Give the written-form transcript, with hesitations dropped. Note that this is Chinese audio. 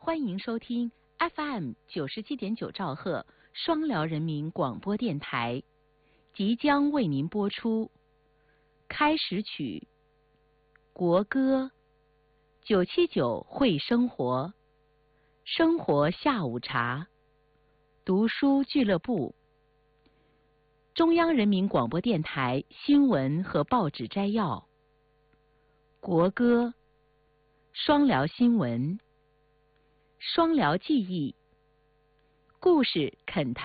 欢迎收听 FM 97.9兆赫双辽人民广播电台，即将为您播出开始曲国歌979会生活，生活下午茶，读书俱乐部，中央人民广播电台新闻和报纸摘要，国歌，双辽新闻，双辽记忆，故事恳谈。